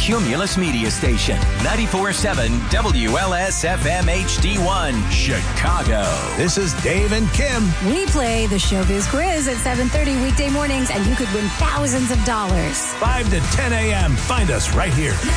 Cumulus Media Station, 94.7 WLS-FM HD1, Chicago. This is Dave and Kim. We play the Showbiz Quiz at 7:30 weekday mornings, and you could win thousands of dollars. 5 to 10 a.m. Find us right here.